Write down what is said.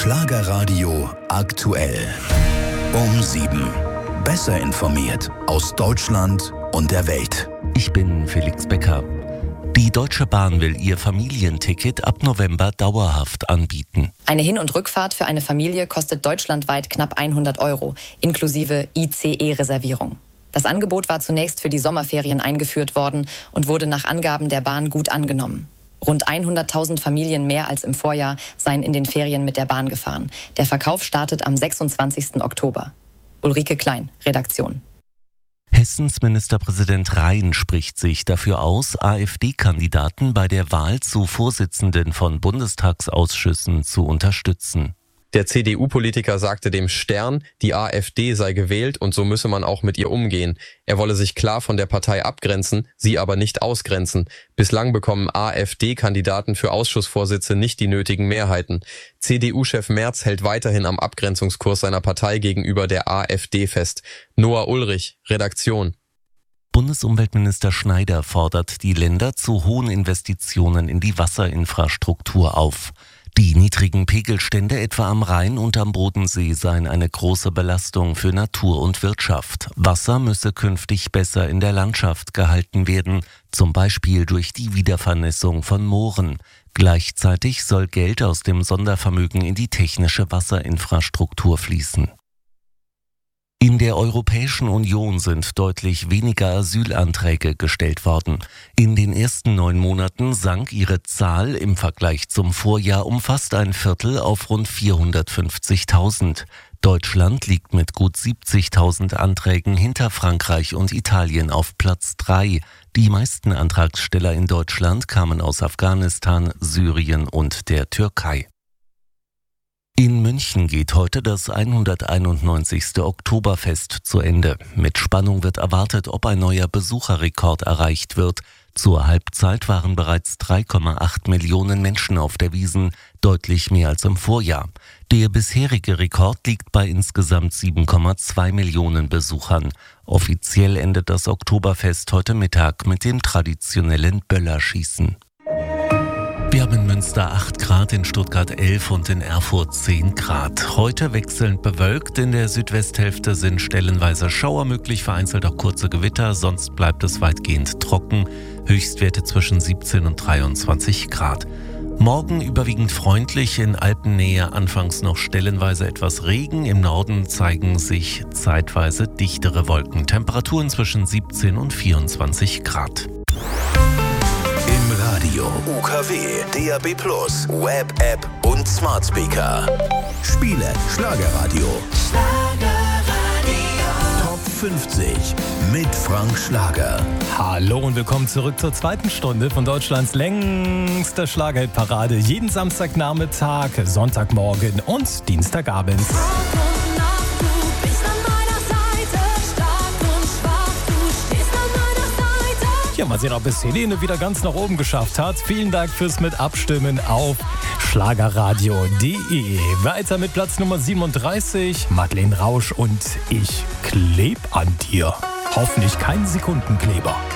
Schlagerradio aktuell. Um 7. Besser informiert aus Deutschland und der Welt. Ich bin Felix Becker. Die Deutsche Bahn will ihr Familienticket ab November dauerhaft anbieten. Eine Hin- und Rückfahrt für eine Familie kostet deutschlandweit knapp 100 €, inklusive ICE-Reservierung. Das Angebot war zunächst für die Sommerferien eingeführt worden und wurde nach Angaben der Bahn gut angenommen. Rund 100.000 Familien mehr als im Vorjahr seien in den Ferien mit der Bahn gefahren. Der Verkauf startet am 26. Oktober. Ulrike Klein, Redaktion. Hessens Ministerpräsident Rhein spricht sich dafür aus, AfD-Kandidaten bei der Wahl zu Vorsitzenden von Bundestagsausschüssen zu unterstützen. Der CDU-Politiker sagte dem Stern, die AfD sei gewählt und so müsse man auch mit ihr umgehen. Er wolle sich klar von der Partei abgrenzen, sie aber nicht ausgrenzen. Bislang bekommen AfD-Kandidaten für Ausschussvorsitze nicht die nötigen Mehrheiten. CDU-Chef Merz hält weiterhin am Abgrenzungskurs seiner Partei gegenüber der AfD fest. Noah Ulrich, Redaktion. Bundesumweltminister Schneider fordert die Länder zu hohen Investitionen in die Wasserinfrastruktur auf. Die niedrigen Pegelstände etwa am Rhein und am Bodensee seien eine große Belastung für Natur und Wirtschaft. Wasser müsse künftig besser in der Landschaft gehalten werden, zum Beispiel durch die Wiedervernässung von Mooren. Gleichzeitig soll Geld aus dem Sondervermögen in die technische Wasserinfrastruktur fließen. In der Europäischen Union sind deutlich weniger Asylanträge gestellt worden. In den ersten 9 Monaten sank ihre Zahl im Vergleich zum Vorjahr um fast ein Viertel auf rund 450.000. Deutschland liegt mit gut 70.000 Anträgen hinter Frankreich und Italien auf Platz 3. Die meisten Antragsteller in Deutschland kamen aus Afghanistan, Syrien und der Türkei. In München geht heute das 191. Oktoberfest zu Ende. Mit Spannung wird erwartet, ob ein neuer Besucherrekord erreicht wird. Zur Halbzeit waren bereits 3,8 Millionen Menschen auf der Wiesn, deutlich mehr als im Vorjahr. Der bisherige Rekord liegt bei insgesamt 7,2 Millionen Besuchern. Offiziell endet das Oktoberfest heute Mittag mit dem traditionellen Böllerschießen. Wir haben in Münster 8 Grad, in Stuttgart 11 und in Erfurt 10 Grad. Heute wechselnd bewölkt, in der Südwesthälfte sind stellenweise Schauer möglich, vereinzelt auch kurze Gewitter, sonst bleibt es weitgehend trocken. Höchstwerte zwischen 17 und 23 Grad. Morgen überwiegend freundlich, in Alpennähe anfangs noch stellenweise etwas Regen. Im Norden zeigen sich zeitweise dichtere Wolken. Temperaturen zwischen 17 und 24 Grad. Radio, UKW, DAB+, Web-App und Smart Speaker. Spiele Schlagerradio. Top 50 mit Frank Schlager. Hallo und willkommen zurück zur zweiten Stunde von Deutschlands längster Schlagerhitparade. Jeden Samstagnachmittag, Sonntagmorgen und Dienstagabend. Ja, mal sehen, ob es Helene wieder ganz nach oben geschafft hat. Vielen Dank fürs mit Abstimmen auf schlagerradio.de. Weiter mit Platz Nummer 37, Madeleine Rausch und Ich kleb an dir. Hoffentlich kein Sekundenkleber.